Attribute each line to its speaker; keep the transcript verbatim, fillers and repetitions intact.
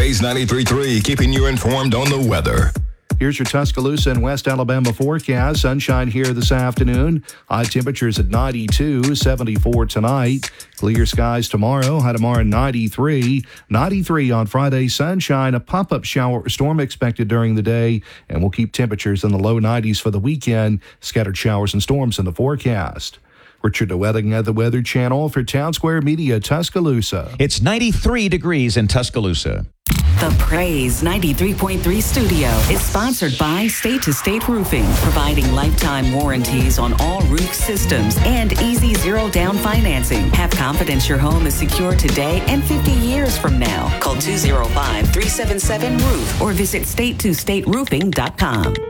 Speaker 1: Blaze ninety-three point three, keeping you informed on the weather.
Speaker 2: Here's your Tuscaloosa and West Alabama forecast. Sunshine here this afternoon. High temperatures at ninety-two, seventy-four tonight. Clear skies tomorrow. High tomorrow ninety-three. ninety-three on Friday. Sunshine. A pop-up shower or storm expected during the day. And we'll keep temperatures in the low nineties for the weekend. Scattered showers and storms in the forecast. Richard DeWetting at the Weather Channel for Town Square Media, Tuscaloosa.
Speaker 3: It's ninety-three degrees in Tuscaloosa.
Speaker 4: The Praise ninety-three point three studio is sponsored by State to State Roofing, providing lifetime warranties on all roof systems and easy zero down financing. Have confidence your home is secure today and fifty years from now. Call two oh five, three seven seven, roof or visit state to state roofing dot com.